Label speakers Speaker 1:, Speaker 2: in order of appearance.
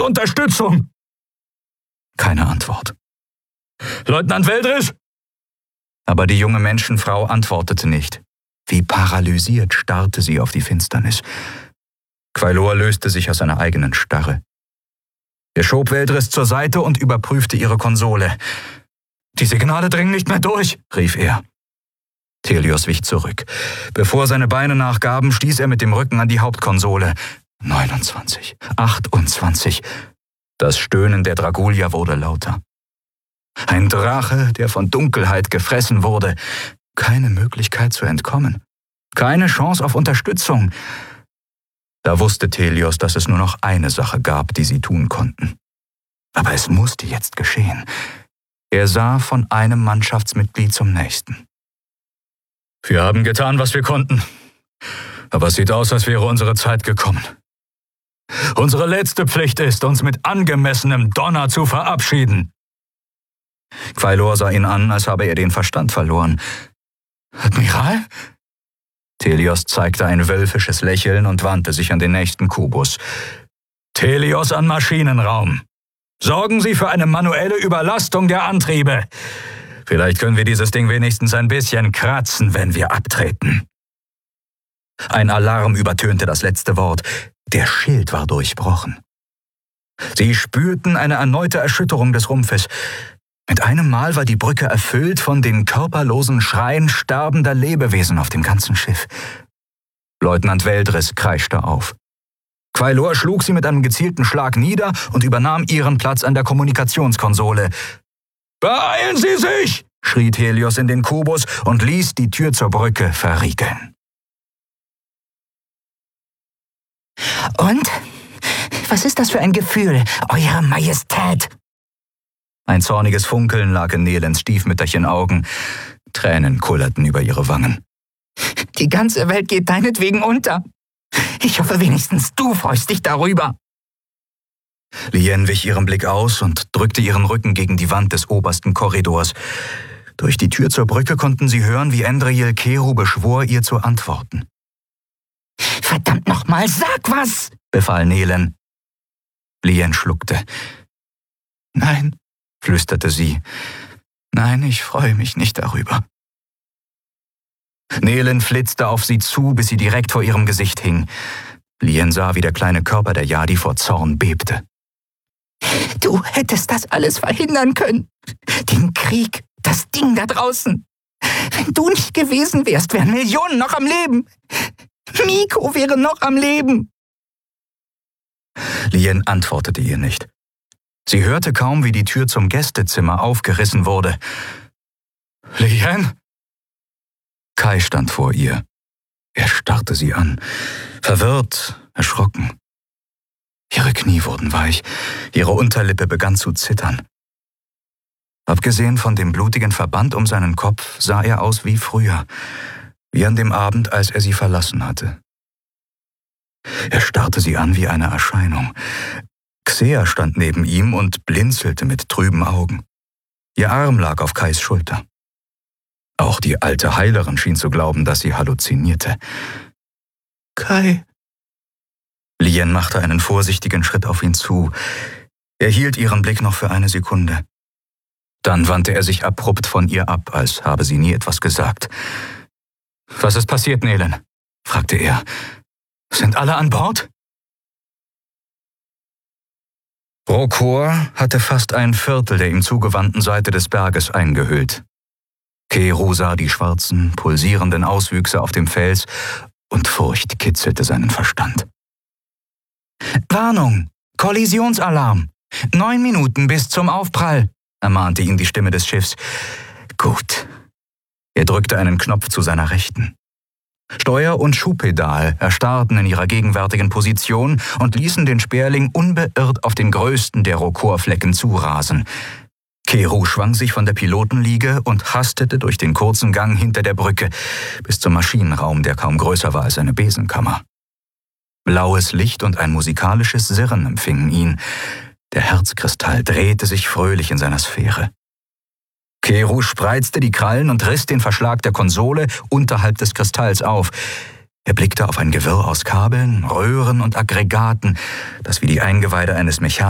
Speaker 1: Unterstützung!« Keine Antwort. »Leutnant Veldris?« Aber die junge Menschenfrau antwortete nicht. Wie paralysiert starrte sie auf die Finsternis. Quailor löste sich aus seiner eigenen Starre. Er schob Veldris zur Seite und überprüfte ihre Konsole. »Die Signale dringen nicht mehr durch«, rief er. Thelios wich zurück. Bevor seine Beine nachgaben, stieß er mit dem Rücken an die Hauptkonsole. 29, 28. Das Stöhnen der Dragulia wurde lauter. Ein Drache, der von Dunkelheit gefressen wurde. Keine Möglichkeit zu entkommen. Keine Chance auf Unterstützung. Da wusste Thelios, dass es nur noch eine Sache gab, die sie tun konnten. Aber es musste jetzt geschehen. Er sah von einem Mannschaftsmitglied zum nächsten. »Wir haben getan, was wir konnten. Aber es sieht aus, als wäre unsere Zeit gekommen. Unsere letzte Pflicht ist, uns mit angemessenem Donner zu verabschieden.« Quailor sah ihn an, als habe er den Verstand verloren. »Admiral?« Thelios zeigte ein wölfisches Lächeln und wandte sich an den nächsten Kubus. »Thelios an Maschinenraum. Sorgen Sie für eine manuelle Überlastung der Antriebe. Vielleicht können wir dieses Ding wenigstens ein bisschen kratzen, wenn wir abtreten.« Ein Alarm übertönte das letzte Wort. Der Schild war durchbrochen. Sie spürten eine erneute Erschütterung des Rumpfes. Mit einem Mal war die Brücke erfüllt von den körperlosen Schreien sterbender Lebewesen auf dem ganzen Schiff. Leutnant Veldris kreischte auf. Quailor schlug sie mit einem gezielten Schlag nieder und übernahm ihren Platz an der Kommunikationskonsole. »Beeilen Sie sich!« schrie Thelios in den Kubus und ließ die Tür zur Brücke verriegeln.
Speaker 2: »Und? Was ist das für ein Gefühl, Eure Majestät?«
Speaker 1: Ein zorniges Funkeln lag in Nelens Stiefmütterchen-Augen. Tränen kullerten über ihre Wangen.
Speaker 2: »Die ganze Welt geht deinetwegen unter. Ich hoffe wenigstens, du freust dich darüber.«
Speaker 1: Lien wich ihrem Blick aus und drückte ihren Rücken gegen die Wand des obersten Korridors. Durch die Tür zur Brücke konnten sie hören, wie Endriel Keru beschwor, ihr zu antworten.
Speaker 2: »Verdammt nochmal, sag was!«
Speaker 1: befahl Nelen. Lien schluckte. »Nein«, flüsterte sie. »Nein, ich freue mich nicht darüber.« Nelen flitzte auf sie zu, bis sie direkt vor ihrem Gesicht hing. Lien sah, wie der kleine Körper der Yadi vor Zorn bebte.
Speaker 2: »Du hättest das alles verhindern können. Den Krieg, das Ding da draußen. Wenn du nicht gewesen wärst, wären Millionen noch am Leben. Miko wäre noch am Leben.«
Speaker 1: Lien antwortete ihr nicht. Sie hörte kaum, wie die Tür zum Gästezimmer aufgerissen wurde. »Lien?« Kai stand vor ihr. Er starrte sie an, verwirrt, erschrocken. Ihre Knie wurden weich, ihre Unterlippe begann zu zittern. Abgesehen von dem blutigen Verband um seinen Kopf sah er aus wie früher, wie an dem Abend, als er sie verlassen hatte. Er starrte sie an wie eine Erscheinung. Xea stand neben ihm und blinzelte mit trüben Augen. Ihr Arm lag auf Kais Schulter. Auch die alte Heilerin schien zu glauben, dass sie halluzinierte. »Kai!« Lien machte einen vorsichtigen Schritt auf ihn zu. Er hielt ihren Blick noch für eine Sekunde. Dann wandte er sich abrupt von ihr ab, als habe sie nie etwas gesagt. »Was ist passiert, Nelen?« fragte er. »Sind alle an Bord?« Rokor hatte fast ein Viertel der ihm zugewandten Seite des Berges eingehüllt. Keru sah die schwarzen, pulsierenden Auswüchse auf dem Fels und Furcht kitzelte seinen Verstand. »Warnung! Kollisionsalarm! 9 Minuten bis zum Aufprall«, ermahnte ihn die Stimme des Schiffs. »Gut.« Er drückte einen Knopf zu seiner Rechten. Steuer- und Schubpedal erstarrten in ihrer gegenwärtigen Position und ließen den Sperling unbeirrt auf den größten der Rokor-Flecken zurasen. Keru schwang sich von der Pilotenliege und hastete durch den kurzen Gang hinter der Brücke bis zum Maschinenraum, der kaum größer war als eine Besenkammer. Blaues Licht und ein musikalisches Sirren empfingen ihn. Der Herzkristall drehte sich fröhlich in seiner Sphäre. Keru spreizte die Krallen und riss den Verschlag der Konsole unterhalb des Kristalls auf. Er blickte auf ein Gewirr aus Kabeln, Röhren und Aggregaten, das wie die Eingeweide eines Mechanikers